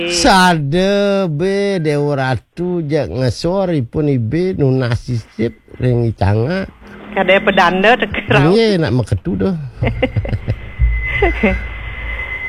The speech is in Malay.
Sada be Dewa Ratu jak ngasori pun ibe nu nasisip ring itanga. Kada pedanda tekerau. Iya nak maketu doh.